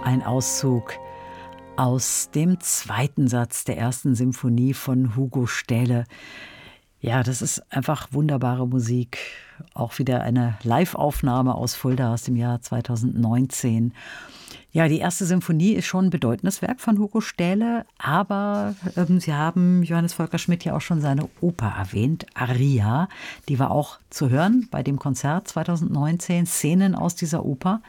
ein Auszug aus dem zweiten Satz der ersten Symphonie von Hugo Stähle. Ja, das ist einfach wunderbare Musik. Auch wieder eine Live-Aufnahme aus Fulda aus dem Jahr 2019. Ja, die erste Symphonie ist schon ein bedeutendes Werk von Hugo Stähle, aber Sie haben Johannes Volker Schmidt ja auch schon seine Oper erwähnt, Aria. Die war auch zu hören bei dem Konzert 2019, Szenen aus dieser Oper.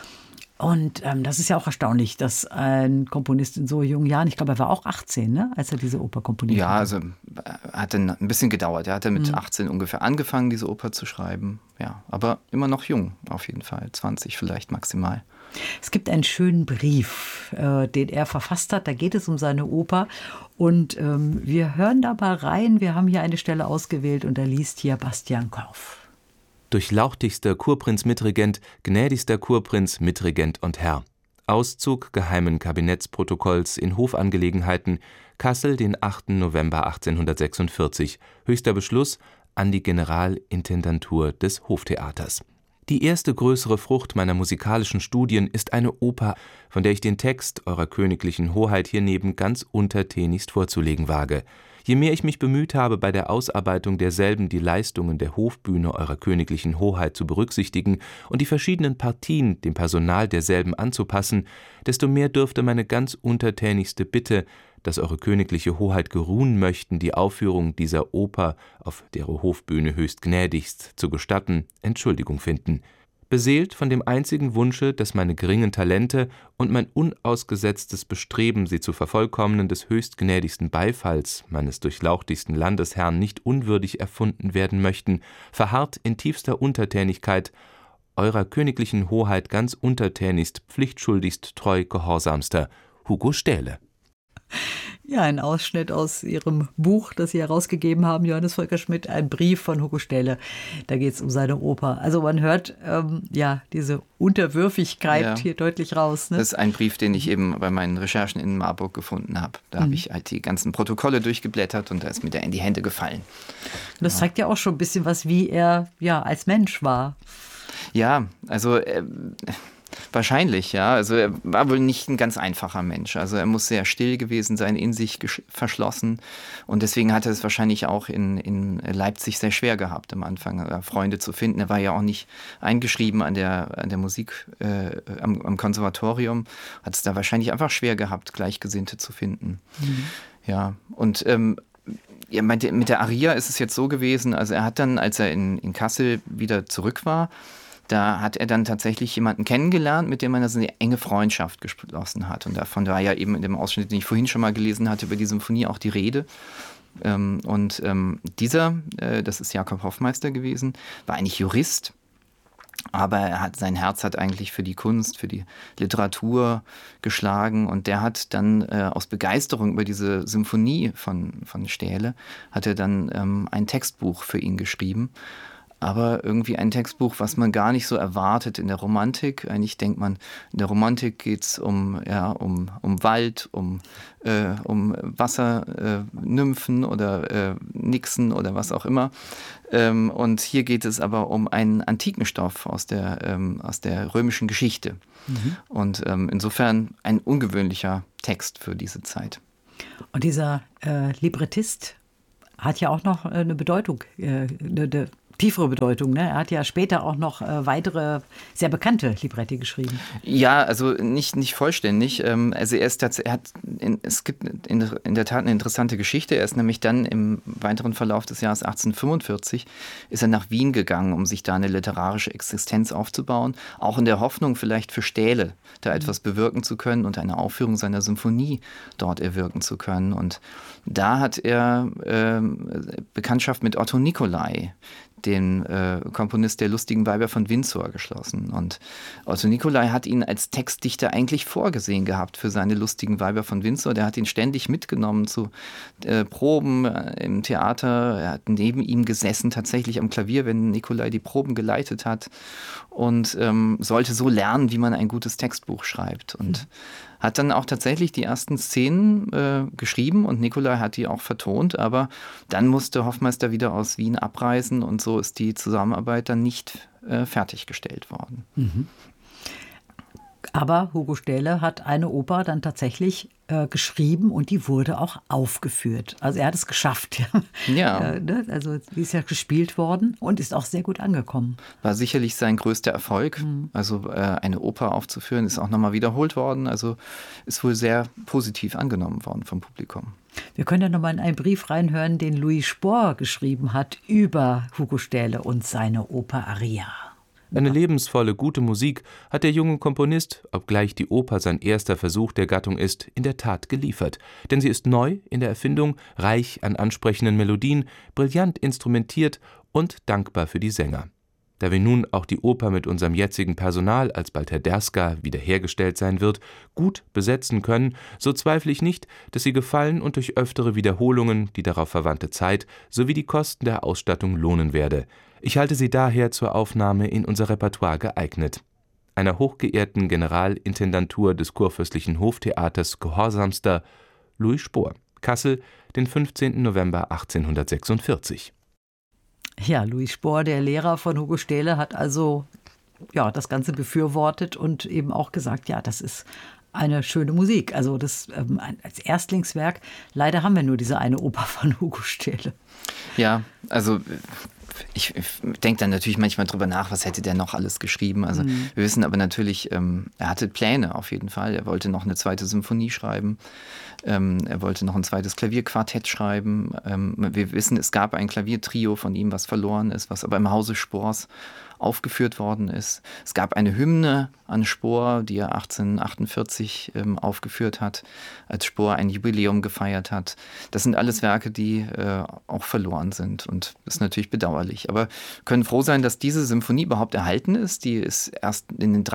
Und das ist ja auch erstaunlich, dass ein Komponist in so jungen Jahren, ich glaube, er war auch 18, ne, als er diese Oper komponiert hat. Ja, also hat ein bisschen gedauert. Er hatte mit 18 ungefähr angefangen, diese Oper zu schreiben. Ja, aber immer noch jung auf jeden Fall, 20 vielleicht maximal. Es gibt einen schönen Brief, den er verfasst hat. Da geht es um seine Oper. Und wir hören da mal rein. Wir haben hier eine Stelle ausgewählt und da liest hier Bastian Korff. Durchlauchtigster Kurprinz Mitregent, gnädigster Kurprinz Mitregent und Herr. Auszug geheimen Kabinettsprotokolls in Hofangelegenheiten, Kassel, den 8. November 1846. Höchster Beschluss an die Generalintendantur des Hoftheaters. Die erste größere Frucht meiner musikalischen Studien ist eine Oper, von der ich den Text Eurer Königlichen Hoheit hierneben ganz untertänigst vorzulegen wage. Je mehr ich mich bemüht habe, bei der Ausarbeitung derselben die Leistungen der Hofbühne Eurer Königlichen Hoheit zu berücksichtigen und die verschiedenen Partien dem Personal derselben anzupassen, desto mehr dürfte meine ganz untertänigste Bitte, dass Eure Königliche Hoheit geruhen möchten, die Aufführung dieser Oper auf dere Hofbühne höchst gnädigst zu gestatten, Entschuldigung finden. Beseelt von dem einzigen Wunsche, dass meine geringen Talente und mein unausgesetztes Bestreben, sie zu vervollkommnen, des höchst gnädigsten Beifalls meines durchlauchtigsten Landesherrn nicht unwürdig erfunden werden möchten, verharrt in tiefster Untertänigkeit Eurer Königlichen Hoheit ganz untertänigst, pflichtschuldigst, treu, gehorsamster Hugo Stähle. Ja, ein Ausschnitt aus Ihrem Buch, das Sie herausgegeben haben, Johannes Volker Schmidt, ein Brief von Hugo Stähle. Da geht es um seine Oper. Also man hört diese Unterwürfigkeit hier deutlich raus. Ne? Das ist ein Brief, den ich eben bei meinen Recherchen in Marburg gefunden habe. Da habe ich halt die ganzen Protokolle durchgeblättert und da ist mir der in die Hände gefallen. Das zeigt ja auch schon ein bisschen was, wie er als Mensch war. Ja, also wahrscheinlich, ja. Also er war wohl nicht ein ganz einfacher Mensch. Also er muss sehr still gewesen sein, in sich verschlossen. Und deswegen hat er es wahrscheinlich auch in Leipzig sehr schwer gehabt, am Anfang Freunde zu finden. Er war ja auch nicht eingeschrieben an der Musik, am Konservatorium. Hat es da wahrscheinlich einfach schwer gehabt, Gleichgesinnte zu finden. Ja, und mit der Aria ist es jetzt so gewesen, also er hat dann, als er in Kassel wieder zurück war, da hat er dann tatsächlich jemanden kennengelernt, mit dem er eine enge Freundschaft geschlossen hat. Und davon war ja eben in dem Ausschnitt, den ich vorhin schon mal gelesen hatte, über die Symphonie auch die Rede. Dieser, das ist Jakob Hoffmeister gewesen, war eigentlich Jurist. Aber sein Herz hat eigentlich für die Kunst, für die Literatur geschlagen. Und der hat dann aus Begeisterung über diese Symphonie von Stähle, hat er dann ein Textbuch für ihn geschrieben. Aber irgendwie ein Textbuch, was man gar nicht so erwartet in der Romantik. Eigentlich denkt man, in der Romantik geht es um Wald, um Wassernymphen oder Nixen oder was auch immer. Und hier geht es aber um einen antiken Stoff aus der römischen Geschichte. Und insofern ein ungewöhnlicher Text für diese Zeit. Und dieser Librettist hat ja auch noch eine Bedeutung, eine tiefere Bedeutung, ne? Er hat ja später auch noch weitere sehr bekannte Libretti geschrieben. Ja, also nicht vollständig. Also es gibt in der Tat eine interessante Geschichte. Er ist nämlich dann im weiteren Verlauf des Jahres 1845 ist er nach Wien gegangen, um sich da eine literarische Existenz aufzubauen, auch in der Hoffnung vielleicht für Stähle da etwas bewirken zu können und eine Aufführung seiner Symphonie dort erwirken zu können. Und da hat er Bekanntschaft mit Otto Nicolai, den Komponist der Lustigen Weiber von Windsor, geschlossen. Und Otto Nicolai hat ihn als Textdichter eigentlich vorgesehen gehabt für seine Lustigen Weiber von Windsor. Der hat ihn ständig mitgenommen zu Proben im Theater. Er hat neben ihm gesessen, tatsächlich am Klavier, wenn Nicolai die Proben geleitet hat. Und sollte so lernen, wie man ein gutes Textbuch schreibt. Und hat dann auch tatsächlich die ersten Szenen geschrieben und Nicolai hat die auch vertont, aber dann musste Hoffmeister wieder aus Wien abreisen und so ist die Zusammenarbeit dann nicht fertiggestellt worden. Aber Hugo Stähle hat eine Oper dann tatsächlich geschrieben und die wurde auch aufgeführt. Also er hat es geschafft. Ja. Also die ist ja gespielt worden und ist auch sehr gut angekommen. War sicherlich sein größter Erfolg. Also eine Oper aufzuführen, ist auch nochmal wiederholt worden. Also ist wohl sehr positiv angenommen worden vom Publikum. Wir können ja nochmal in einen Brief reinhören, den Louis Spohr geschrieben hat über Hugo Stähle und seine Oper Aria. Eine lebensvolle, gute Musik hat der junge Komponist, obgleich die Oper sein erster Versuch der Gattung ist, in der Tat geliefert. Denn sie ist neu in der Erfindung, reich an ansprechenden Melodien, brillant instrumentiert und dankbar für die Sänger. Da wir nun auch die Oper mit unserem jetzigen Personal, als bald Herr Derska wiederhergestellt sein wird, gut besetzen können, so zweifle ich nicht, dass sie gefallen und durch öftere Wiederholungen die darauf verwandte Zeit sowie die Kosten der Ausstattung lohnen werde. Ich halte sie daher zur Aufnahme in unser Repertoire geeignet. Einer hochgeehrten Generalintendantur des Kurfürstlichen Hoftheaters gehorsamster Louis Spohr, Kassel, den 15. November 1846. Ja, Louis Spohr, der Lehrer von Hugo Stähle, hat also das Ganze befürwortet und eben auch gesagt, ja, das ist eine schöne Musik. Also das als Erstlingswerk. Leider haben wir nur diese eine Oper von Hugo Stähle. Ja, also ich denke dann natürlich manchmal drüber nach, was hätte der noch alles geschrieben. Also wir wissen aber natürlich, er hatte Pläne auf jeden Fall. Er wollte noch eine zweite Symphonie schreiben. Er wollte noch ein zweites Klavierquartett schreiben. Wir wissen, es gab ein Klaviertrio von ihm, was verloren ist, was aber im Hause Spohrs aufgeführt worden ist. Es gab eine Hymne an Spohr, die er 1848 aufgeführt hat, als Spohr ein Jubiläum gefeiert hat. Das sind alles Werke, die auch verloren sind und das ist natürlich bedauerlich. Aber wir können froh sein, dass diese Symphonie überhaupt erhalten ist. Die ist erst in den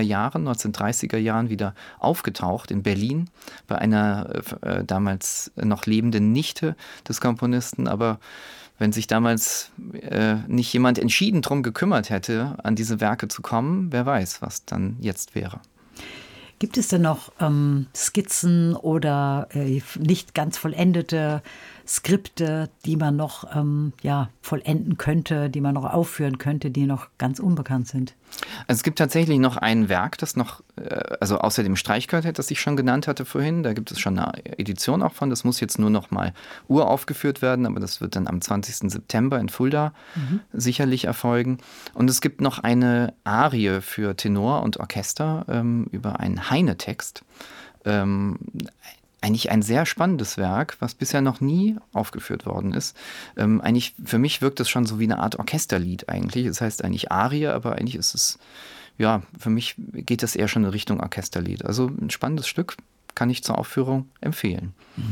1930er Jahren wieder aufgetaucht in Berlin bei einer damals noch lebenden Nichte des Komponisten, aber wenn sich damals nicht jemand entschieden darum gekümmert hätte, an diese Werke zu kommen, wer weiß, was dann jetzt wäre. Gibt es denn noch Skizzen oder nicht ganz vollendete Skripte, die man noch vollenden könnte, die man noch aufführen könnte, die noch ganz unbekannt sind? Also es gibt tatsächlich noch ein Werk, das noch, also außer dem Streichquartett, das ich schon genannt hatte vorhin, da gibt es schon eine Edition auch von, das muss jetzt nur noch mal uraufgeführt werden, aber das wird dann am 20. September in Fulda sicherlich erfolgen. Und es gibt noch eine Arie für Tenor und Orchester über einen Heine-Text. Eigentlich ein sehr spannendes Werk, was bisher noch nie aufgeführt worden ist. Eigentlich für mich wirkt es schon so wie eine Art Orchesterlied eigentlich. Es heißt eigentlich Arie, aber eigentlich ist es, ja, für mich geht das eher schon in Richtung Orchesterlied. Also ein spannendes Stück, kann ich zur Aufführung empfehlen.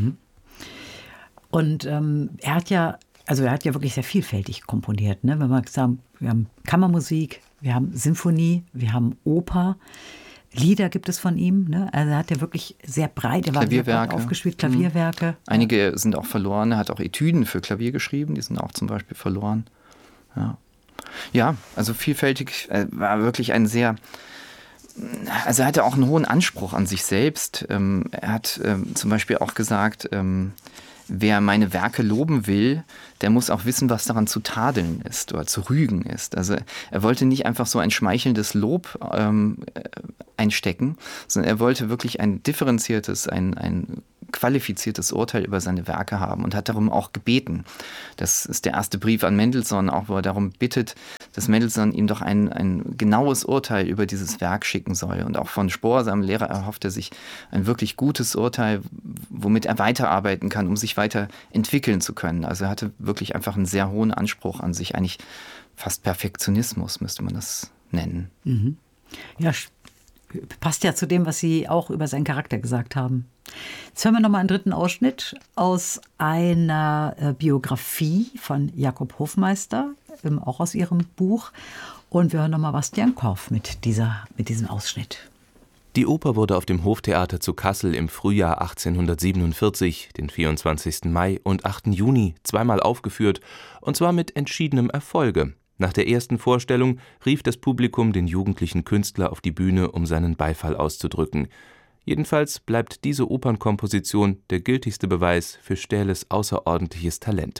Und er hat ja wirklich sehr vielfältig komponiert. Ne? Wenn wir sagen, wir haben Kammermusik, wir haben Symphonie, wir haben Oper. Lieder gibt es von ihm, ne? Also er hat ja wirklich sehr breit, er war sehr breit aufgespielt, Klavierwerke. Einige sind auch verloren, er hat auch Etüden für Klavier geschrieben, die sind auch zum Beispiel verloren. Ja, also vielfältig, war wirklich ein sehr, also er hatte auch einen hohen Anspruch an sich selbst. Er hat zum Beispiel auch gesagt, wer meine Werke loben will, der muss auch wissen, was daran zu tadeln ist oder zu rügen ist. Also er wollte nicht einfach so ein schmeichelndes Lob einstecken, sondern er wollte wirklich ein differenziertes, ein qualifiziertes Urteil über seine Werke haben und hat darum auch gebeten. Das ist der erste Brief an Mendelssohn, auch wo er darum bittet, dass Mendelssohn ihm doch ein genaues Urteil über dieses Werk schicken soll. Und auch von Spohr, seinem Lehrer, erhofft er sich ein wirklich gutes Urteil, womit er weiterarbeiten kann, um sich weiter entwickeln zu können. Also er hatte wirklich einfach einen sehr hohen Anspruch an sich, eigentlich fast Perfektionismus müsste man das nennen. Ja, passt ja zu dem, was Sie auch über seinen Charakter gesagt haben. Jetzt hören wir nochmal einen dritten Ausschnitt aus einer Biografie von Jakob Hofmeister, auch aus Ihrem Buch. Und wir hören nochmal Bastian Korff mit diesem Ausschnitt. Die Oper wurde auf dem Hoftheater zu Kassel im Frühjahr 1847, den 24. Mai und 8. Juni, zweimal aufgeführt, und zwar mit entschiedenem Erfolge. Nach der ersten Vorstellung rief das Publikum den jugendlichen Künstler auf die Bühne, um seinen Beifall auszudrücken. Jedenfalls bleibt diese Opernkomposition der gültigste Beweis für Stähles außerordentliches Talent.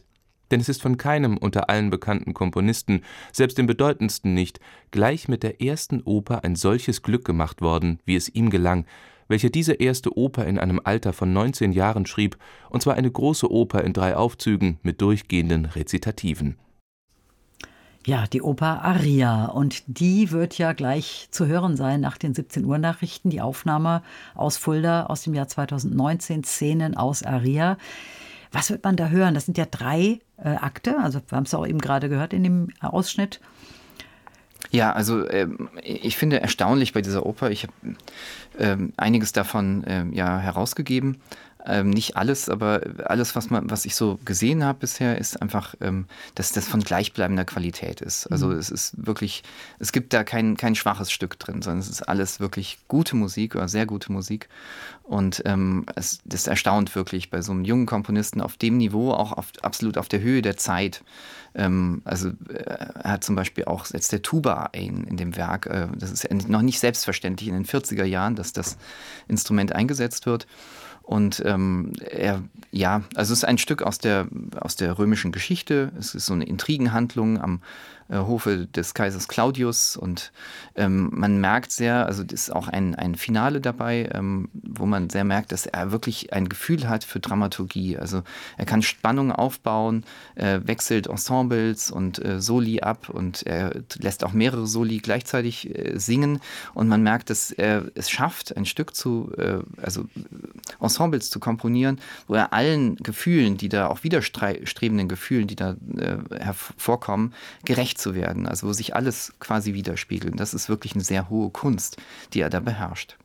Denn es ist von keinem unter allen bekannten Komponisten, selbst dem bedeutendsten nicht, gleich mit der ersten Oper ein solches Glück gemacht worden, wie es ihm gelang, welcher diese erste Oper in einem Alter von 19 Jahren schrieb, und zwar eine große Oper in 3 Aufzügen mit durchgehenden Rezitativen. Ja, die Oper Aria, und die wird ja gleich zu hören sein nach den 17-Uhr-Nachrichten, die Aufnahme aus Fulda aus dem Jahr 2019, Szenen aus Aria. Was wird man da hören? Das sind ja 3 Akte, also wir haben es auch eben gerade gehört in dem Ausschnitt. Ja, also ich finde erstaunlich bei dieser Oper, ich habe einiges davon herausgegeben. Nicht alles, aber alles, was ich so gesehen habe bisher, ist einfach, dass das von gleichbleibender Qualität ist. Also es ist wirklich, es gibt da kein schwaches Stück drin, sondern es ist alles wirklich gute Musik oder sehr gute Musik. Und das erstaunt wirklich bei so einem jungen Komponisten auf dem Niveau, auch absolut auf der Höhe der Zeit. Er hat zum Beispiel auch jetzt der Tuba in dem Werk. Das ist noch nicht selbstverständlich in den 40er Jahren, dass das Instrument eingesetzt wird. Und es ist ein Stück aus der römischen Geschichte. Es ist so eine Intrigenhandlung am Hofe des Kaisers Claudius, und man merkt sehr, also es ist auch ein Finale dabei, wo man sehr merkt, dass er wirklich ein Gefühl hat für Dramaturgie. Also er kann Spannung aufbauen, wechselt Ensembles und Soli ab, und er lässt auch mehrere Soli gleichzeitig singen, und man merkt, dass er es schafft, ein Stück Ensembles zu komponieren, wo er allen Gefühlen, die da auch widerstrebenden Gefühlen, die da hervorkommen, gerecht zu werden. Also wo sich alles quasi widerspiegelt. Das ist wirklich eine sehr hohe Kunst, die er da beherrscht.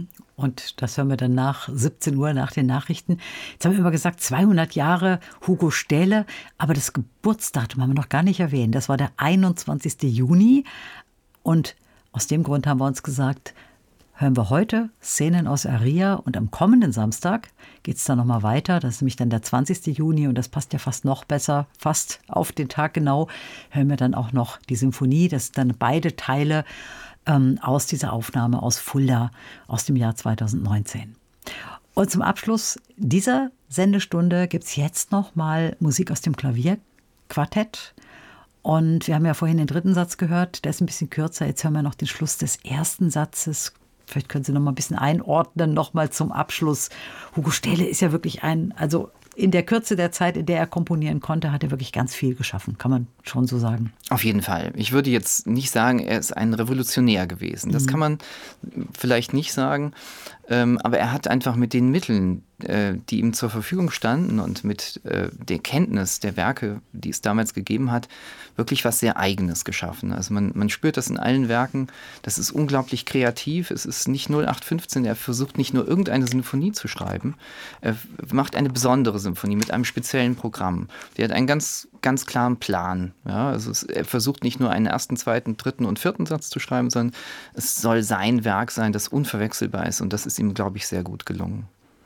Und das hören wir dann nach 17 Uhr, nach den Nachrichten. Jetzt haben wir immer gesagt, 200 Jahre Hugo Stähle, aber das Geburtsdatum haben wir noch gar nicht erwähnt. Das war der 21. Juni, und aus dem Grund haben wir uns gesagt, hören wir heute Szenen aus Aria, und am kommenden Samstag geht es dann nochmal weiter. Das ist nämlich dann der 20. Juni, und das passt ja fast noch besser, fast auf den Tag genau, hören wir dann auch noch die Symphonie. Das sind dann beide Teile aus dieser Aufnahme aus Fulda aus dem Jahr 2019. Und zum Abschluss dieser Sendestunde gibt es jetzt noch mal Musik aus dem Klavierquartett. Und wir haben ja vorhin den 3. Satz gehört, der ist ein bisschen kürzer. Jetzt hören wir noch den Schluss des 1. Satzes. Vielleicht können Sie noch mal ein bisschen einordnen, noch mal zum Abschluss. Hugo Stähle ist ja wirklich also in der Kürze der Zeit, in der er komponieren konnte, hat er wirklich ganz viel geschaffen, kann man schon so sagen. Auf jeden Fall. Ich würde jetzt nicht sagen, er ist ein Revolutionär gewesen. Das kann man vielleicht nicht sagen. Aber er hat einfach mit den Mitteln, die ihm zur Verfügung standen, und mit der Kenntnis der Werke, die es damals gegeben hat, wirklich was sehr Eigenes geschaffen. Also man spürt das in allen Werken. Das ist unglaublich kreativ. Es ist nicht 0815. Er versucht nicht nur irgendeine Sinfonie zu schreiben. Er macht eine besondere Sinfonie mit einem speziellen Programm. Der hat einen ganz, ganz klaren Plan. Ja, also er versucht nicht nur einen 1., 2., 3. und 4. Satz zu schreiben, sondern es soll sein Werk sein, das unverwechselbar ist. Und das ist ihm, glaube ich, sehr gut gelungen.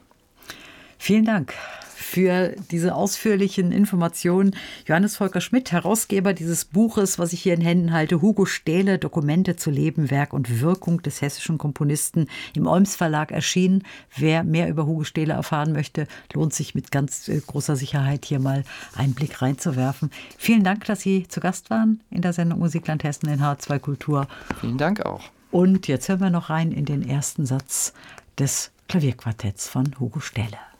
Vielen Dank für diese ausführlichen Informationen. Johannes Volker Schmidt, Herausgeber dieses Buches, was ich hier in Händen halte, Hugo Stähle, Dokumente zu Leben, Werk und Wirkung des hessischen Komponisten, im Olms Verlag erschienen. Wer mehr über Hugo Stähle erfahren möchte, lohnt sich mit ganz großer Sicherheit hier mal einen Blick reinzuwerfen. Vielen Dank, dass Sie zu Gast waren in der Sendung Musikland Hessen in H2 Kultur. Vielen Dank auch. Und jetzt hören wir noch rein in den 1. Satz des Klavierquartetts von Hugo Stähle.